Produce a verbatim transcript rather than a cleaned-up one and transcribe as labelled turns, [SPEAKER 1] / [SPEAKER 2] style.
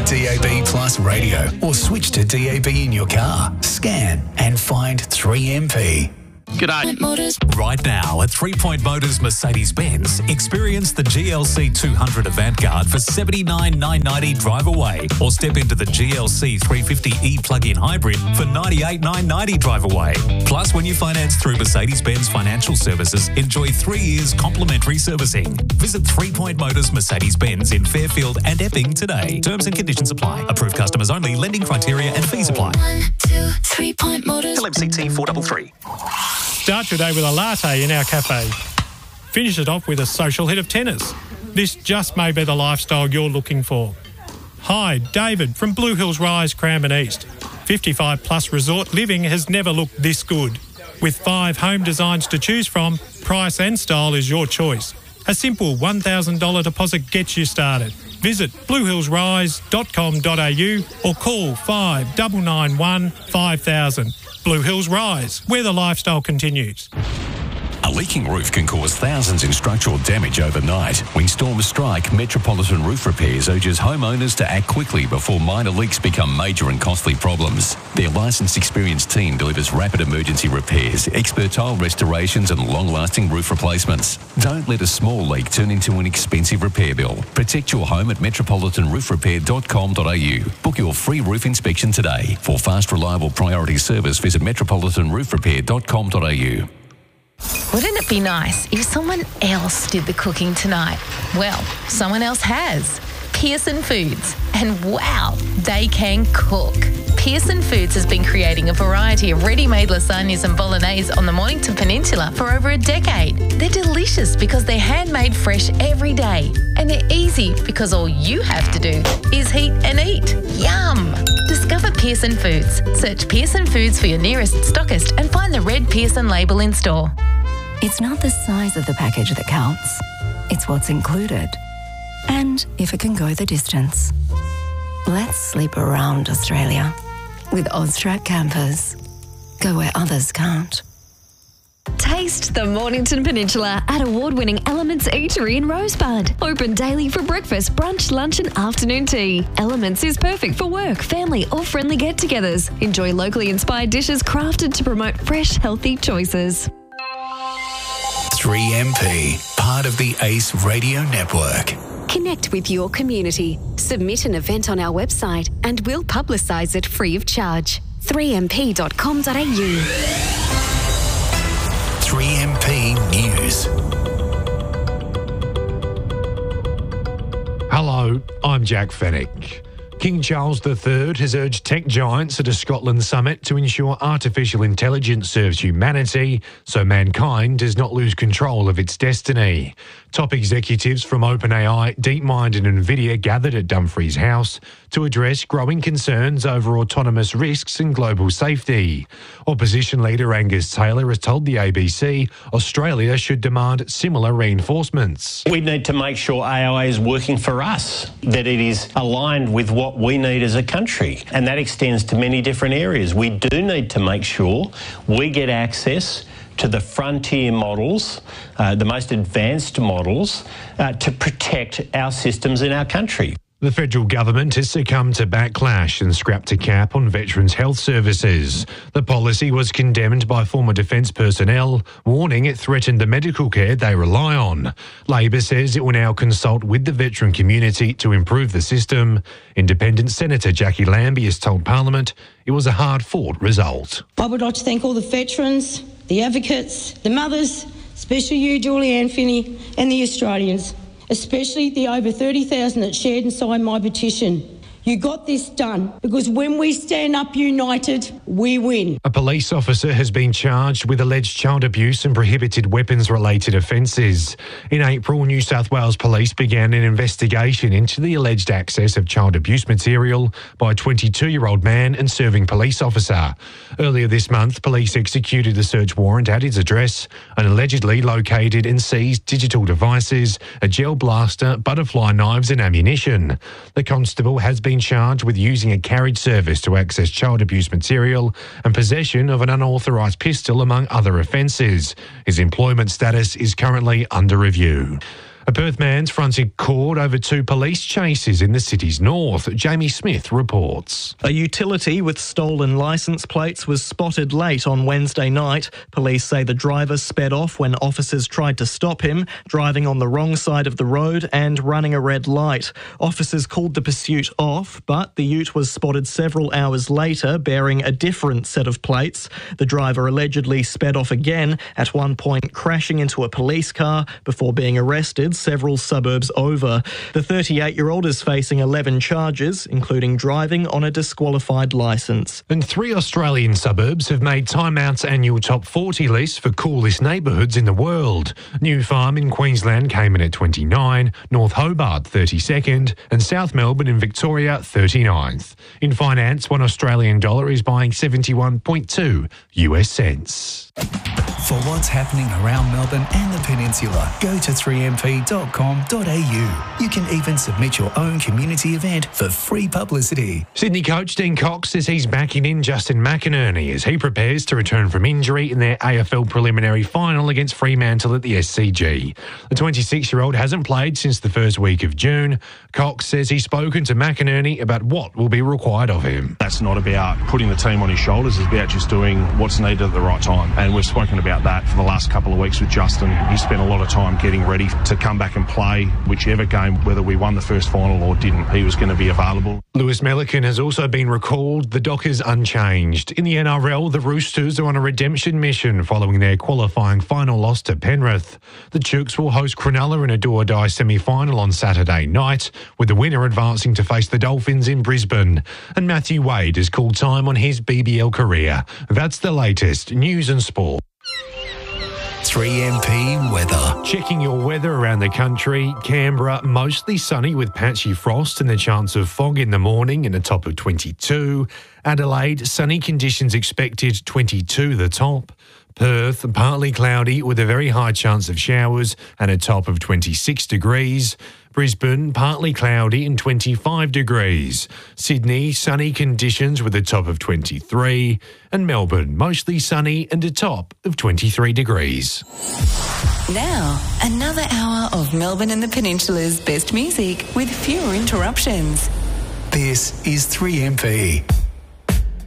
[SPEAKER 1] D A B Plus radio or switch to D A B in your car. Scan and find three M P.
[SPEAKER 2] G'day. Right now at Three Point Motors Mercedes-Benz, experience the G L C two hundred Avantgarde for seventy-nine thousand nine hundred ninety drive away, or step into the G L C three fifty e plug-in hybrid for ninety-eight thousand nine hundred ninety drive away. Plus, when you finance through Mercedes-Benz Financial Services, enjoy three years complimentary servicing. Visit Three Point Motors Mercedes-Benz in Fairfield and Epping today. Terms and conditions apply. Approved customers only. Lending criteria and fees apply.
[SPEAKER 3] One, two, Three Point Motors.
[SPEAKER 2] L M C T four three three.
[SPEAKER 4] Start your day with a latte in our cafe. Finish it off with a social hit of tennis. This just may be the lifestyle you're looking for. Hi, David from Blue Hills Rise, Cranbourne East. fifty-five plus resort living has never looked this good. With five home designs to choose from, price and style is your choice. A simple one thousand dollars deposit gets you started. Visit blue hills rise dot com dot a u or call five nine nine one five thousand. Blue Hills Rise, where the lifestyle continues.
[SPEAKER 5] A leaking roof can cause thousands in structural damage overnight. When storms strike, Metropolitan Roof Repairs urges homeowners to act quickly before minor leaks become major and costly problems. Their licensed, experienced team delivers rapid emergency repairs, expert tile restorations and long-lasting roof replacements. Don't let a small leak turn into an expensive repair bill. Protect your home at metropolitan roof repair dot com dot a u. Book your free roof inspection today. For fast, reliable priority service, visit metropolitan roof repair dot com dot a u.
[SPEAKER 6] Wouldn't it be nice if someone else did the cooking tonight? Well, someone else has. Pearson Foods. And wow, they can cook. Pearson Foods has been creating a variety of ready-made lasagnas and bolognese on the Mornington Peninsula for over a decade. They're delicious because they're handmade fresh every day. And they're easy because all you have to do is heat and eat. Yum! Discover Pearson Foods. Search Pearson Foods for your nearest stockist and find the red Pearson label in store.
[SPEAKER 7] It's not the size of the package that counts. It's what's included. And if it can go the distance. Let's sleep around Australia with Austrac campers. Go where others can't.
[SPEAKER 8] Taste the Mornington Peninsula at award-winning Elements Eatery in Rosebud. Open daily for breakfast, brunch, lunch and afternoon tea. Elements is perfect for work, family or friendly get-togethers. Enjoy locally inspired dishes crafted to promote fresh, healthy choices.
[SPEAKER 1] three M P, part of the ACE Radio Network.
[SPEAKER 9] Connect with your community. Submit an event on our website and we'll publicise it free of charge. three m p dot com dot a u.
[SPEAKER 1] three M P News.
[SPEAKER 10] Hello, I'm Jack Fennick. King Charles the Third has urged tech giants at a Scotland summit to ensure artificial intelligence serves humanity so mankind does not lose control of its destiny. Top executives from OpenAI, DeepMind and NVIDIA gathered at Dumfries House to address growing concerns over autonomous risks and global safety. Opposition leader Angus Taylor has told the A B C Australia should demand similar reinforcements.
[SPEAKER 11] We need to make sure A I is working for us, that it is aligned with what we need as a country, and that extends to many different areas. We do need to make sure we get access to the frontier models, uh, the most advanced models, uh, to protect our systems in our country.
[SPEAKER 10] The federal government has succumbed to backlash and scrapped a cap on veterans' health services. The policy was condemned by former defence personnel, warning it threatened the medical care they rely on. Labor says it will now consult with the veteran community to improve the system. Independent Senator Jackie Lambie has told Parliament it was a hard-fought result.
[SPEAKER 12] I would like to thank all the veterans, the advocates, the mothers, especially you, Julianne Finney, and the Australians, especially the over thirty thousand that shared and signed my petition. You got this done because when we stand up united, we win.
[SPEAKER 10] A police officer has been charged with alleged child abuse and prohibited weapons-related offences. In April, New South Wales Police began an investigation into the alleged access of child abuse material by a twenty-two-year-old man and serving police officer. Earlier this month, police executed a search warrant at his address and allegedly located and seized digital devices, a gel blaster, butterfly knives and ammunition. The constable has been charged with using a carriage service to access child abuse material and possession of an unauthorised pistol, among other offences. His employment status is currently under review. A Perth man's fronted court over two police chases in the city's north. Jamie Smith reports.
[SPEAKER 13] A utility with stolen licence plates was spotted late on Wednesday night. Police say the driver sped off when officers tried to stop him, driving on the wrong side of the road and running a red light. Officers called the pursuit off, but the ute was spotted several hours later bearing a different set of plates. The driver allegedly sped off again, at one point crashing into a police car before being arrested several suburbs over. The thirty-eight-year-old is facing eleven charges, including driving on a disqualified licence.
[SPEAKER 10] And three Australian suburbs have made Time Out's annual top forty list for coolest neighbourhoods in the world. New Farm in Queensland came in at twenty-nine, North Hobart thirty-second, and South Melbourne in Victoria thirty-ninth. In finance, one Australian dollar is buying seventy-one point two U S cents.
[SPEAKER 1] For what's happening around Melbourne and the Peninsula, go to three m p dot com dot a u. You can even submit your own community event for free publicity.
[SPEAKER 10] Sydney coach Dean Cox says he's backing in Justin McInerney as he prepares to return from injury in their A F L preliminary final against Fremantle at the S C G. The twenty-six-year-old hasn't played since the first week of June. Cox says he's spoken to McInerney about what will be required of him.
[SPEAKER 14] That's not about putting the team on his shoulders, it's about just doing what's needed at the right time. And we've spoken about that for the last couple of weeks with Justin. He spent a lot of time getting ready to come back and play whichever game, whether we won the first final or didn't. He was going to be available.
[SPEAKER 10] Lewis Melican has also been recalled. The Dockers unchanged. In the N R L, the Roosters are on a redemption mission following their qualifying final loss to Penrith. The Chooks will host Cronulla in a do-or-die semi-final on Saturday night, with the winner advancing to face the Dolphins in Brisbane. And Matthew Wade has called time on his B B L career. That's the latest news and sport.
[SPEAKER 1] three M P weather.
[SPEAKER 10] Checking your weather around the country. Canberra, mostly sunny with patchy frost and the chance of fog in the morning and a top of twenty-two. Adelaide, sunny conditions expected, twenty-two the top. Perth, partly cloudy with a very high chance of showers and a top of twenty-six degrees. Brisbane, partly cloudy and twenty-five degrees. Sydney, sunny conditions with a top of twenty-three. And Melbourne, mostly sunny and a top of twenty-three degrees.
[SPEAKER 15] Now, another hour of Melbourne and the Peninsula's best music with fewer interruptions.
[SPEAKER 1] This is three M P.